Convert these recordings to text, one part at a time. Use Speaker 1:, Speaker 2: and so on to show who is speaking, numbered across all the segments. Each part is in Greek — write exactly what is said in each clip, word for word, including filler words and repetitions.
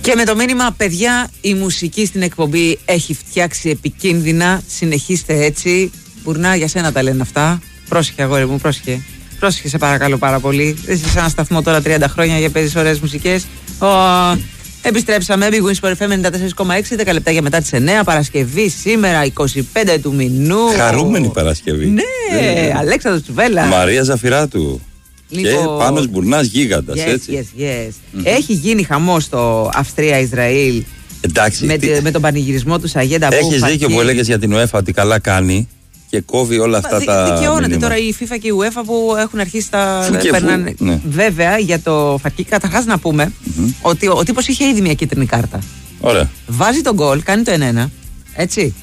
Speaker 1: Και με το μήνυμα, παιδιά, η μουσική στην εκπομπή έχει φτιάξει επικίνδυνα. Συνεχίστε έτσι. Μπουρνά, για σένα τα λένε αυτά. Πρόσεχε, αγόρι μου, πρόσεχε. Πρόσεχε, σε παρακαλώ πάρα πολύ. Δεν είσαι σε ένα σταθμό τώρα τριάντα χρόνια για παίζεις ωραίες μουσικές. Oh, επιστρέψαμε. Big Wins for εφ εμ ενενήντα τέσσερα κόμμα έξι, δέκα λεπτά για μετά τις εννιά. Παρασκευή σήμερα, είκοσι πέντε του μηνού.
Speaker 2: Χαρούμενη Παρασκευή.
Speaker 1: Ναι, ναι. Αλέξανδρος Τσουβέλλα.
Speaker 2: Μαρία Ζαφυράτου. Λοιπόν, και Πάνος Μπουρνάς γίγαντας,
Speaker 1: yes,
Speaker 2: έτσι.
Speaker 1: Yes, yes. Mm-hmm. Έχει γίνει χαμός στο Αυστρία-Ισραήλ.
Speaker 2: Εντάξει.
Speaker 1: Με,
Speaker 2: τι...
Speaker 1: με τον πανηγυρισμό του Σαγέντα Μπού.
Speaker 2: Έχεις δίκιο που έλεγες για την UEFA ότι καλά κάνει και κόβει όλα αυτά Μα, τα.
Speaker 1: Δικαιώνεται τώρα η FIFA και η UEFA που έχουν αρχίσει τα.
Speaker 2: Περνάνε... Ναι.
Speaker 1: Βέβαια για το Φακί, καταρχάς να πούμε mm-hmm. ότι ο, ο τύπος είχε ήδη μια κίτρινη κάρτα.
Speaker 2: Ωραία.
Speaker 1: Βάζει τον γκολ, κάνει το ένα ένα. Έτσι.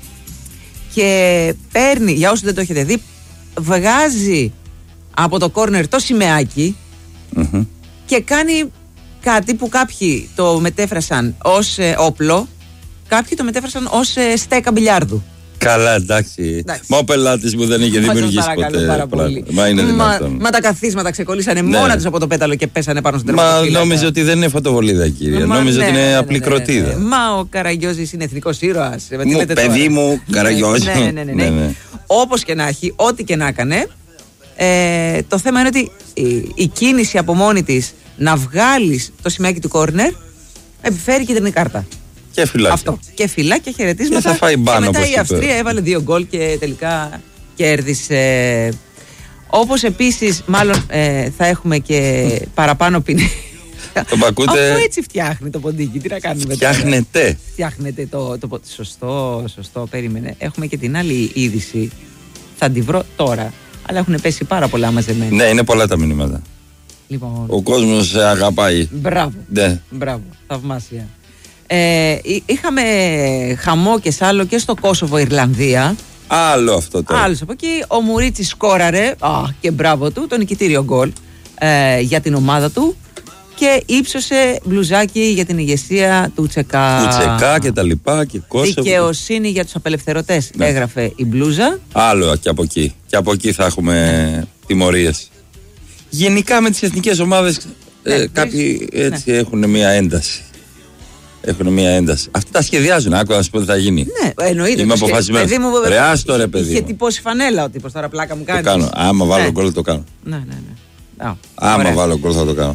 Speaker 1: Και παίρνει, για όσους δεν το έχετε δει, βγάζει από το κόρνερ το σημαίακι mm-hmm. και κάνει κάτι που κάποιοι το μετέφρασαν ως ε, όπλο, κάποιοι το μετέφρασαν ως ε, στέκα μπιλιάρδου.
Speaker 2: Καλά, εντάξει. εντάξει. Μα ο πελάτης μου δεν είχε δημιουργήσει ποτέ.
Speaker 1: Πάρα πολύ.
Speaker 2: Μα, είναι
Speaker 1: μα, μα τα καθίσματα ξεκολλήσανε ναι. μόνα τους από το πέταλο και πέσανε πάνω στον τερματοφύλακα.
Speaker 2: Μα νόμιζε ότι δεν είναι φωτοβολίδα, κύριε. Μα, νόμιζε ναι, ότι είναι ναι, απλή ναι, κροτίδα. Ναι, ναι.
Speaker 1: Μα ο Καραγιώζης είναι εθνικός ήρωας.
Speaker 2: Μου, παιδί μου, Καραγιώζη.
Speaker 1: Ναι, ναι, ναι, ναι, ναι. ναι, ναι. Όπως και να έχει, ό,τι και να έκανε, ε, το θέμα είναι ότι η, η κίνηση από μόνη της να βγάλεις το σημαίακι του κόρνερ επιφέρει κίτρινη κάρτα.
Speaker 2: Και φυλάκια.
Speaker 1: Αυτό. Και φυλάκια, χαιρετίσματα.
Speaker 2: Και, θα φάει μπάνο,
Speaker 1: και μετά η Αυστρία έβαλε δύο γκολ και τελικά κέρδισε. Όπως επίσης, μάλλον ε, θα έχουμε και παραπάνω ποινή.
Speaker 2: Το ακούτε.
Speaker 1: Αυτό έτσι φτιάχνει το ποντίκι. Τι να κάνουμε.
Speaker 2: Φτιάχνετε.
Speaker 1: Τώρα. Φτιάχνετε το, το, το. Σωστό, σωστό. Περίμενε. Έχουμε και την άλλη είδηση. Θα τη βρω τώρα. Αλλά έχουν πέσει πάρα πολλά μαζεμένα.
Speaker 2: Ναι, είναι πολλά τα μηνύματα.
Speaker 1: Λοιπόν.
Speaker 2: Ο κόσμος σε αγαπάει.
Speaker 1: Μπράβο.
Speaker 2: Ναι.
Speaker 1: Μπράβο. Θαυμάσια. Ε, είχαμε χαμό και σάλο και στο Κόσοβο Ιρλανδία.
Speaker 2: Άλλο αυτό τώρα.
Speaker 1: Άλλος από εκεί. Ο Μουρίτσης σκόραρε α, και μπράβο του, τον νικητήριο γκολ ε, για την ομάδα του και ύψωσε μπλουζάκι για την ηγεσία του Τσεκά.
Speaker 2: Του Τσεκά και τα λοιπά και Κόσοβο.
Speaker 1: Δικαιοσύνη για τους απελευθερωτές, ναι. έγραφε η μπλούζα.
Speaker 2: Άλλο και από εκεί. Και από εκεί θα έχουμε ναι. τιμωρίες. Γενικά με τις εθνικές ομάδες ναι, ε, κάποιοι έτσι ναι. έχουν μια ένταση. Έχουν μια ένταση. Αυτοί τα σχεδιάζουν. Άκου να σου πω τι θα γίνει.
Speaker 1: Ναι, εννοείται.
Speaker 2: Είμαι αποφασισμένος.
Speaker 1: Ρε,
Speaker 2: άστο ρε παιδί.
Speaker 1: Είχε τυπώσει φανέλα ο τύπος, τώρα πλάκα μου κάνει.
Speaker 2: Το κάνω. Άμα βάλω ναι. γκολ το κάνω.
Speaker 1: Ναι, ναι, ναι. Oh,
Speaker 2: Άμα
Speaker 1: ωραία.
Speaker 2: βάλω γκολ θα το κάνω.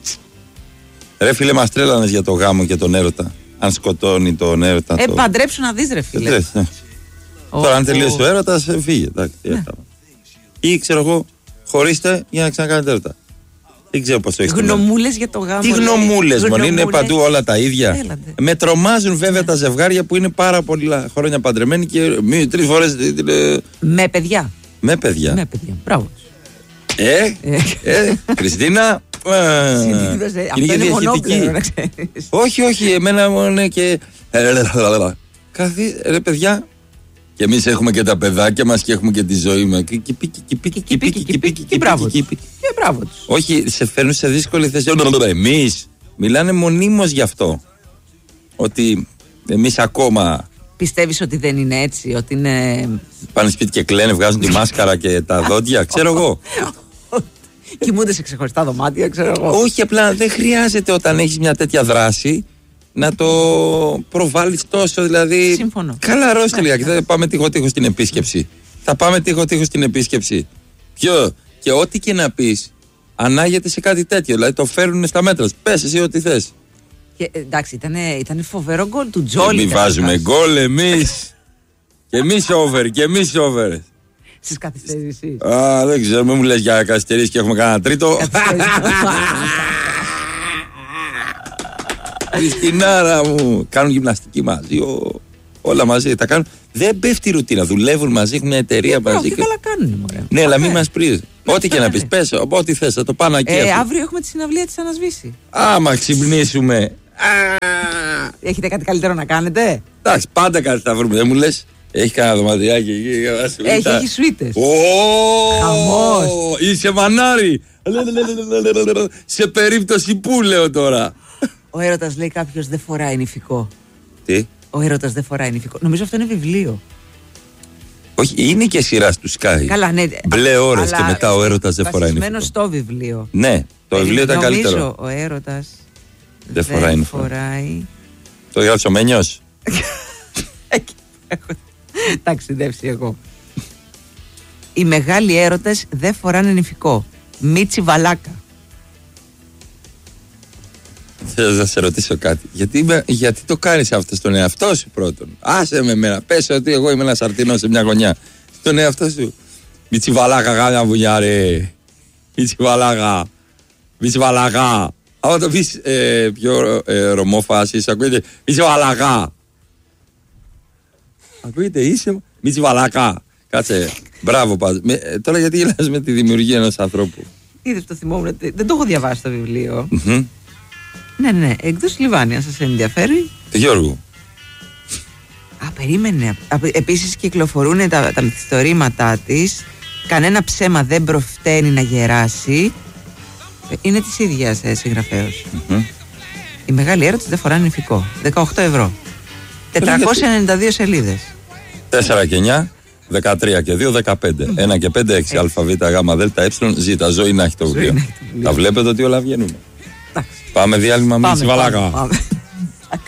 Speaker 2: Ρε φίλε, μας τρέλανες για το γάμο και τον έρωτα. Αν σκοτώνει τον έρωτα.
Speaker 1: Ε,
Speaker 2: το...
Speaker 1: παντρέψου να δεις ρε φίλε.
Speaker 2: Ε, ναι. oh, Τώρα αν τελείωσε oh. ο έρωτας, φύγε. Ναι. Ή ξέρω εγώ, χωρίστε για να ξανακάνετε έρωτα. Δεν ξέρω πώς το έχεις.
Speaker 1: Γνωμούλες για το γάμο.
Speaker 2: Τι γνωμούλες, μόνο είναι παντού όλα τα ίδια.
Speaker 1: Έλατε.
Speaker 2: Με τρομάζουν βέβαια ναι. τα ζευγάρια που είναι πάρα πολλά χρόνια παντρεμένοι και μη, τρεις φορές.
Speaker 1: Με παιδιά.
Speaker 2: Με παιδιά.
Speaker 1: Με παιδιά. Μπράβο.
Speaker 2: Ε, ε, Χριστίνα.
Speaker 1: Αυτό είναι μονόπλευρο να ξέρεις.
Speaker 2: Όχι, όχι, εμένα μόνο είναι και. Καθί, ρε παιδιά. Και εμείς έχουμε και τα παιδάκια μας και έχουμε και τη ζωή μας. Και
Speaker 1: μπράβο τους.
Speaker 2: Όχι, σε φέρνουν σε δύσκολη θέση. Εμείς μιλάνε μονίμως γι' αυτό. Ότι εμείς ακόμα.
Speaker 1: Πιστεύεις ότι δεν είναι έτσι, ότι είναι.
Speaker 2: Πάνε σπίτι και κλαίνε, βγάζουν τη μάσκαρα και τα δόντια, ξέρω εγώ.
Speaker 1: Κοιμούνται σε ξεχωριστά δωμάτια, ξέρω εγώ.
Speaker 2: Όχι, απλά δεν χρειάζεται όταν έχεις μια τέτοια δράση να το προβάλλεις τόσο, δηλαδή.
Speaker 1: Συμφωνώ.
Speaker 2: Καλά, ρώστε λίγα και θα πάμε τείχο-τείχο στην επίσκεψη. Θα πάμε τείχο-τείχο στην επίσκεψη. Ποιο, και ό,τι και να πεις, ανάγεται σε κάτι τέτοιο. Δηλαδή το φέρνουν στα μέτρα. Πες εσύ ό,τι θες.
Speaker 1: Και, εντάξει, ήταν φοβερό γκολ του Τζόλι.
Speaker 2: Εμείς βάζουμε γκολ, εμείς. Και εμείς over, και εμείς over.
Speaker 1: Στις καθυστερήσεις.
Speaker 2: Α, δεν ξέρω, μην μου λες για καθυστερήσεις και έχουμε κανένα τρίτο. Χριστινάρα μου. Κάνουν γυμναστική μαζί, ο... όλα μαζί τα κάνουν. Δεν πέφτει η ρουτίνα, δουλεύουν μαζί, έχουν μια εταιρεία
Speaker 1: ε,
Speaker 2: μαζί.
Speaker 1: Και καλά κάνουν, μωρέ.
Speaker 2: Ναι, αλλά μην μας πρίζεις. Ό,τι και να πεις, πες, ό,τι θες, θα το πάνω εκεί.
Speaker 1: Ε, αύριο έχουμε τη συναυλία της Ανασβήση.
Speaker 2: Άμα ξυπνήσουμε.
Speaker 1: Έχετε κάτι καλύτερο να κάνετε?
Speaker 2: Εντάξει, πάντα κάτι θα βρούμε, δεν μου λες. Έχει κανένα δωματιάκι εκεί.
Speaker 1: Έχει, έχει σουίτες.
Speaker 2: Χαμός. Είσαι μανάρι. Σε περίπτωση που λέω τώρα.
Speaker 1: Ο έρωτας, λέει κάποιος, δεν φοράει νηφικό.
Speaker 2: Τι?
Speaker 1: Ο έρωτας δεν φοράει νηφικό. Νομίζω αυτό είναι βιβλίο.
Speaker 2: Όχι, είναι και σειρά του Sky.
Speaker 1: Καλά, ναι.
Speaker 2: Μπλε ώρες και μετά ο έρωτας δεν φοράει νηφικό.
Speaker 1: Βασισμένο στο βιβλίο.
Speaker 2: Ναι, το βιβλίο ήταν καλύτερο.
Speaker 1: Νομίζω ο έρωτας
Speaker 2: Δεν φοράει.
Speaker 1: Δεν φοράει.
Speaker 2: Το γράψει ο Μένιος.
Speaker 1: Εκεί έχω ταξιδέψει εγώ. Οι μεγάλοι έρωτες δεν φοράνε νηφικό. Μίτσι Βαλάκα.
Speaker 2: Θέλω να σε ρωτήσω κάτι. Γιατί, γιατί το κάνεις αυτό στον εαυτό σου πρώτον? Άσε με εμένα. Πες ότι εγώ είμαι ένας αρτινός σε μια γωνιά. Στον εαυτό σου. Μίτσι Βαλάκα, γάμια βουλιά ρε. Μίτσι Βαλάκα. Μίτσι Βαλάκα. Άμα το πεις ε, πιο ε, ρομόφασης, ακούγεται Μίτσι Βαλάκα. Ακούγεται είσαι Μίτσι Βαλάκα. Κάτσε. Μπράβο πας. Με, ε, τώρα γιατί γελάς με τη δημιουργία ενός ανθρώπου?
Speaker 1: Είδες, το θυμόμουν. Δεν το έχω διαβάσει το βιβλίο.
Speaker 2: Mm-hmm.
Speaker 1: Ναι, ναι, εκτός Λιβάνι, αν σας ενδιαφέρει.
Speaker 2: Γιώργο.
Speaker 1: Α, περίμενε. Επίσης κυκλοφορούν τα, τα μυθιστορήματά της. Κανένα ψέμα δεν προφταίνει να γεράσει. Είναι της ίδιας ε, συγγραφέως. Mm-hmm. Οι μεγάλοι έρωτες δεν φοράνε νηφικό. δεκαοκτώ ευρώ. τετρακόσιες ενενήντα δύο σελίδες.
Speaker 2: τέσσερα και εννιά, δεκατρία και δύο, δεκαπέντε. Mm. ένα και πέντε, έξι, α, β, γ, δ, ε, ζ, ζωή να έχει το βιβλίο. Τα βλέπετε ότι όλα βγαίνουν. Πάμε διάλειμμα, Μίτσι Βαλάκα.